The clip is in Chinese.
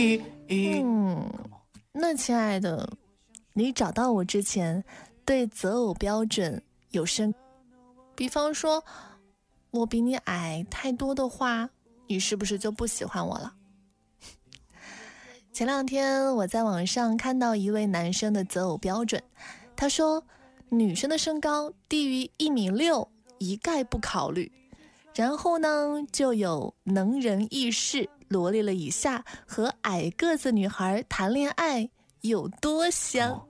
那亲爱的，你找到我之前对择偶标准有比方说我比你矮太多的话，你是不是就不喜欢我了？前2天我在网上看到一位男生的择偶标准，他说女生的身高低于1.6米一概不考虑，然后呢就有能人异士罗列了以下和矮个子女孩谈恋爱有多香。